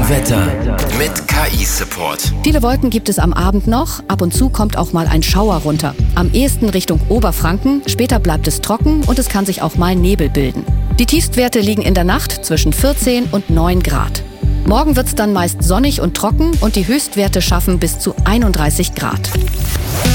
Wetter mit KI-Support. Viele Wolken gibt es am Abend noch. Ab und zu kommt auch mal ein Schauer runter. Am ehesten Richtung Oberfranken. Später bleibt es trocken und es kann sich auch mal Nebel bilden. Die Tiefstwerte liegen in der Nacht zwischen 14 und 9 Grad. Morgen wird es dann meist sonnig und trocken und die Höchstwerte schaffen bis zu 31 Grad.